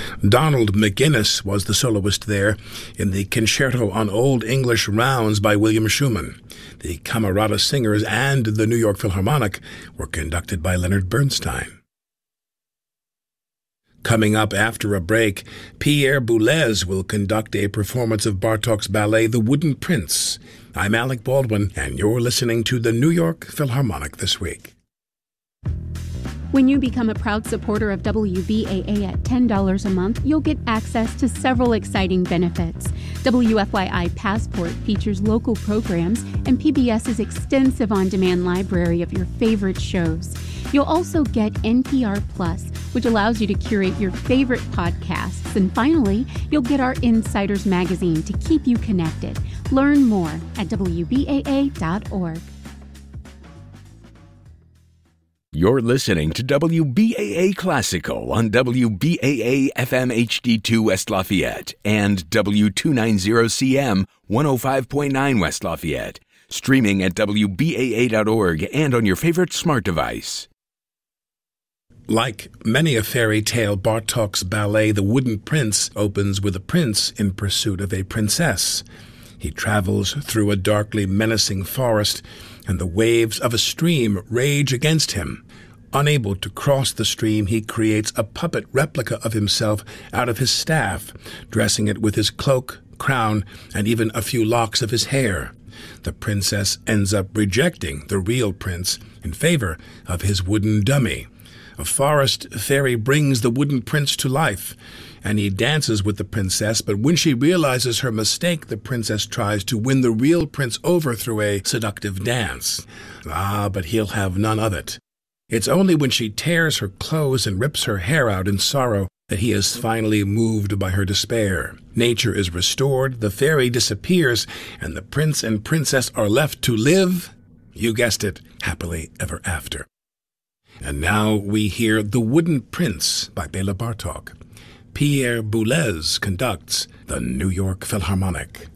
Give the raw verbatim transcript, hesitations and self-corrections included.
Donald McGuinness was the soloist there in the Concerto on Old English Rounds by William Schumann. The Camerata Singers and the New York Philharmonic were conducted by Leonard Bernstein. Coming up after a break, Pierre Boulez will conduct a performance of Bartók's ballet The Wooden Prince. I'm Alec Baldwin, and you're listening to the New York Philharmonic This Week. When you become a proud supporter of W B A A at ten dollars a month, you'll get access to several exciting benefits. W F Y I Passport features local programs and PBS's extensive on-demand library of your favorite shows. You'll also get N P R Plus, which allows you to curate your favorite podcasts. And finally, you'll get our Insiders magazine to keep you connected. Learn more at W B A A dot org. You're listening to W B A A Classical on W B A A F M H D two West Lafayette and W two ninety C M one oh five point nine West Lafayette. Streaming at W B A A dot org and on your favorite smart device. Like many a fairy tale, Bartók's ballet The Wooden Prince opens with a prince in pursuit of a princess. He travels through a darkly menacing forest, and the waves of a stream rage against him. Unable to cross the stream, he creates a puppet replica of himself out of his staff, dressing it with his cloak, crown, and even a few locks of his hair. The princess ends up rejecting the real prince in favor of his wooden dummy. A forest fairy brings the wooden prince to life, and he dances with the princess, but when she realizes her mistake, the princess tries to win the real prince over through a seductive dance. Ah, but he'll have none of it. It's only when she tears her clothes and rips her hair out in sorrow that he is finally moved by her despair. Nature is restored, the fairy disappears, and the prince and princess are left to live, you guessed it, happily ever after. And now we hear The Wooden Prince by Béla Bartók. Pierre Boulez conducts the New York Philharmonic.